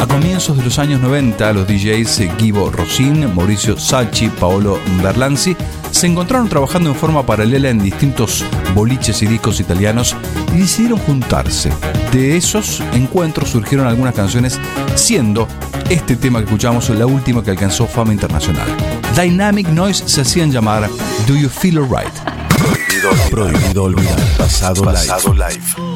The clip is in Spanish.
A comienzos de los años 90, los DJs Guido Rosin, Mauricio Sacchi, Paolo Berlanzi se encontraron trabajando en forma paralela en distintos boliches y discos italianos y decidieron juntarse. De esos encuentros surgieron algunas canciones, siendo este tema que escuchamos la última que alcanzó fama internacional. Dynamic Noise se hacían llamar Do You Feel Alright. Prohibido olvidar. Pasado live.